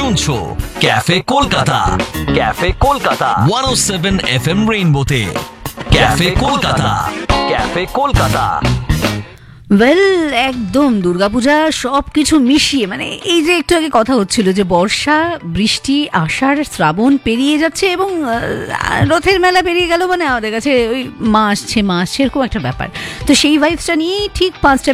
শুনছো cafe Kolkata 107 FM রেইনবোতে cafe Kolkata well, একদম দুর্গাপূজা সবকিছু মিশিয়ে, মানে এই যে একটু আগে কথা হচ্ছিল যে বর্ষা, বৃষ্টি, আষাঢ়, শ্রাবণ পেরিয়ে যাচ্ছে এবং রথের মেলা পেরিয়ে গেল, মানে আমাদের কাছে ওই মা আসছে এরকম একটা ব্যাপার। তো সেই ভাইবসটা নিয়েই ঠিক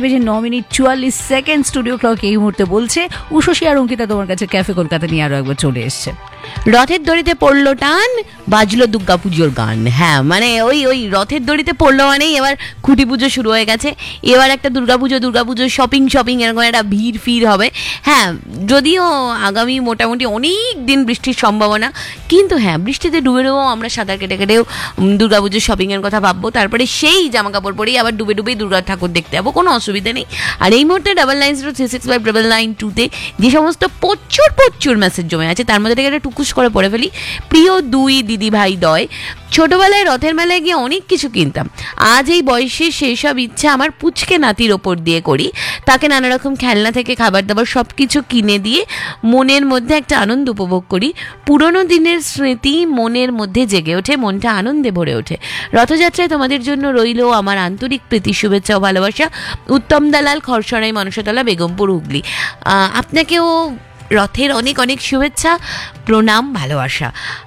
5:09:44 স্টুডিও ক্লক এই মুহূর্তে বলছে উষসী আর অঙ্কিতা তোমার কাছে ক্যাফে কলকাতা নিয়ে আরো একবার চলে এসছে। রথের দড়িতে পড়লো টান, বাজলো দুর্গাপুজোর গান। হ্যাঁ, মানে ওই রথের দড়িতে পড়লো মানেই এবার খুঁটি পুজো শুরু হয়ে গেছে। এবার একটা দুর্গাপুজো শপিং এরকম একটা ভিড় হবে। হ্যাঁ, যদিও আগামী মোটামুটি অনেক দিন বৃষ্টির সম্ভাবনা, কিন্তু হ্যাঁ, বৃষ্টিতে ডুবে আমরা সাঁতার কেটেও দুর্গাপুজোর শপিংয়ের কথা ভাববো। তারপরে সেই জামা কাপড় পরেই আবার ডুবে দুর্গা ঠাকুর দেখতে যাবো, কোনো অসুবিধা নেই। আর এই মুহূর্তে 9903659992 যে সমস্ত প্রচুর মেসেজ জমে আছে, তার মধ্যে থেকে একটা টুকুস করে পড়ে ফেলি। প্রিয় দুই দিদি ভাই দয়, ছোটবেলায় রথের মেলায় গিয়ে অনেক কিছু কিনতাম। আজ এই বয়সে সেই সব ইচ্ছা আমার পুচকে নাতির ওপর দিয়ে করি। তাকে নানা রকম খেলনা থেকে খাবার দাবার সব কিছু কিনে দিয়ে মনের মধ্যে একটা আনন্দ উপভোগ করি। পুরনো দিনের স্মৃতি মনের মধ্যে জেগে ওঠে, মনটা আনন্দে ভরে ওঠে। রথযাত্রায় তোমাদের জন্য রইল আমার আন্তরিক প্রীতি, শুভেচ্ছা ও ভালোবাসা। উত্তম দালাল, খরসরাই, মনসাতলা, বেগমপুর, হুগলি। আপনাকেও রথের অনেক শুভেচ্ছা, প্রণাম, ভালোবাসা।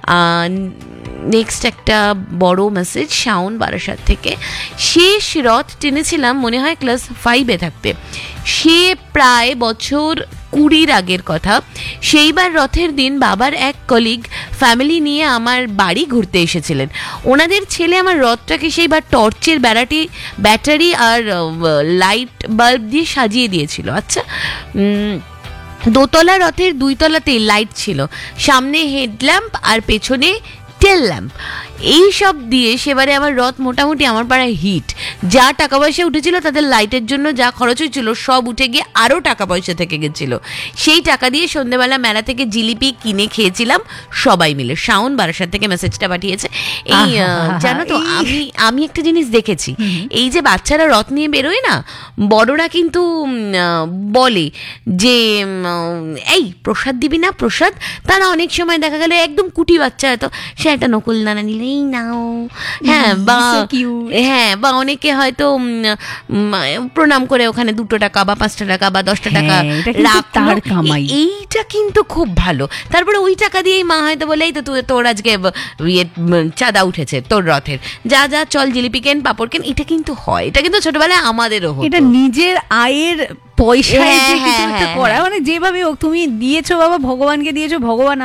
নেক্সট একটা বড় মেসেজ শাওন বারাসাত থেকে। শেষ রথ টেনেছিলাম মনে হয় ক্লাস 5-এ থাকতে, সে প্রায় বছর 20 আগের কথা। সেইবার রথের দিন বাবার এক কলিগ ফ্যামিলি নিয়ে আমার বাড়ি ঘুরতে এসেছিলেন। ওনাদের ছেলে আমার রথটাকে সেইবার টর্চের ব্যাটারি আর লাইট বাল্ব দিয়ে সাজিয়ে দিয়েছিল। আচ্ছা, দোতলা রথের 2 তলাতেই লাইট ছিল, সামনে হেডল্যাম্প আর পেছনে টেল ল্যাম্প। এই সব দিয়ে সেবারে আমার রথ মোটামুটি আমার পাড়ায় হিট। যা টাকা পয়সা উঠেছিল তাদের লাইটের জন্য যা খরচ হয়েছিল সব উঠে গিয়ে আরও টাকা পয়সা থেকে গেছিল। সেই টাকা দিয়ে সন্ধ্যেবেলা মেলা থেকে জিলিপি কিনে খেয়েছিলাম সবাই মিলে। শাওন বারাসাত থেকে মেসেজটা পাঠিয়েছে। এই জানো তো, আমি একটা জিনিস দেখেছি, এই যে বাচ্চারা রথ নিয়ে বেরোয় না, বড়রা কিন্তু বলে যে এই প্রসাদ দিবি না, প্রসাদ। তারা অনেক সময় দেখা গেল একদম কুটি বাচ্চা, হয়তো সে একটা নকুল দানা নিলেই নাও। হ্যাঁ, বা অনেকে হয়তো প্রণাম করে ওখানে 2 টাকা বা 5 টাকা বা 10 টাকা তার কামাই। এইটা কিন্তু খুব ভালো। তারপরে ওই টাকা দিয়েই মা হয়তো বলে এই তো তোর আজকে চাঁদা উঠেছে তোর রথের, যা চল জিলিপি কেন, পাপড় কেন। এটা কিন্তু হয়, এটা কিন্তু ছোটবেলায় আমাদেরও হতো। এটা নিজের আয়ের পয়সায় যে কিছু একটা করা, মানে যেভাবে তুমি দিয়েছো বাবা, ভগবানকে দিয়েছো, ভগবান